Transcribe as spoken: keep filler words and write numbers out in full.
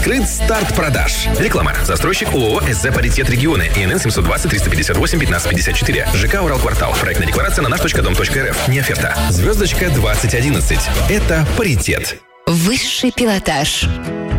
Открыт старт продаж. Реклама. Застройщик ООО СЗ «Паритет Регионы». ИНН семьсот двадцать триста пятьдесят восемь пятнадцать пятьдесят четыре. ЖК «Уралквартал». Проектная декларация на наш точка дом точка эр эф. Не оферта. Звездочка двадцать одиннадцать. Это «Паритет». Высший пилотаж.